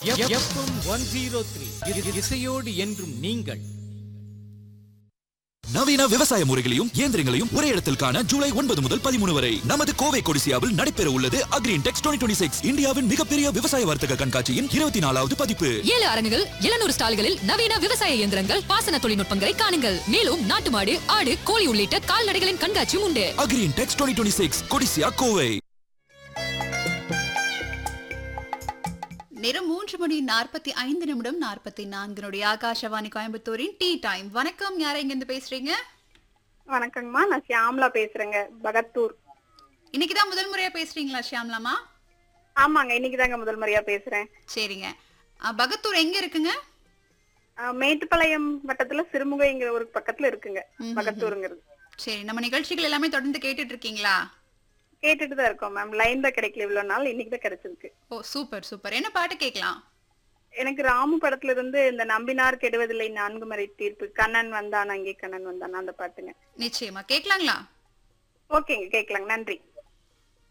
FM 103 இசையோடு என்றும் நீங்கள். நவீன விவசாய முறைகளையும் இயந்திரங்களையும் ஒரே இடத்தில் காண ஜூலை 9 முதல் 13 வரை நமது கோவை கொடிசியாவில் நடைபெற உள்ளது அக்ரின்டெக்ஸ் 2026 இந்தியாவின் மிகப்பெரிய விவசாய வர்த்தக கண்காட்சியின் 24வது பதிப்பு. 7 அரங்குகள் 700 ஸ்டால்களில் நவீன விவசாய இயந்திரங்கள், பாசன தொழில்நுட்பங்களை காணுங்கள். மேலும் நாட்டு மாடு, ஆடு, கோழி உள்ளிட்ட கால்நடைகளின் கண்காட்சியும் உண்டு. அக்ரின்டெக்ஸ் 2026 கொடிசியா கோவை. நேரம் 3:45 ஆகாஷவாணி கோயம்புத்தூரின் டீ டைம். வணக்கம், யார இங்க இருந்து பேசுறீங்க? வணக்கங்கம்மா, நான் ஷியாம்லா பேசுறேங்க, பகத்தூர். இன்னைக்குதான் முதல் முறையா பேசுறீங்களா ஷியாம்லாமா? ஆமாங்க, இன்னைக்குதாங்க முதல் முறையா பேசுறேன். சரிங்க. பகத்தூர் எங்க இருக்குங்க? மேட்டுப்பாளையம் வட்டத்துல சிறுமுகைங்கிற ஒரு பக்கத்துல இருக்குங்க பகத்தூருங்கிறது. சரி, நம்ம நிகழ்ச்சிகள் எல்லாமே தொடர்ந்து கேட்டுட்டு இருக்கீங்களா? கேட்டுட்டு தான் இருக்கோம் மேம். லைன் தான் கிடைக்கல இவ்வளவு நாள், இன்னைக்கு தான் கிடைச்சிருக்கு. ஓ சூப்பர் சூப்பர். என்ன பாட்டு கேட்கலாம்? எனக்கு ராமு படத்துல இருந்து இந்த நம்பினார் கெடுவதில்லை 4 முறை தீர்ப்பு, கண்ணன் வந்தான் அங்கே கண்ணன் வந்தான், அந்த பாட்டுங்க. நிச்சயமா கேட்கலாங்களா? ஓகேங்க, கேட்கலாங்க. நன்றி.